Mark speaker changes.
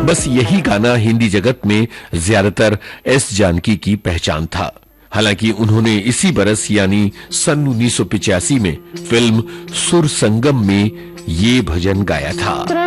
Speaker 1: बस यही गाना हिंदी जगत में ज्यादातर एस जानकी की पहचान था। हालांकि उन्होंने इसी बरस यानी सन 1985 में फिल्म सुर संगम में ये भजन गाया था।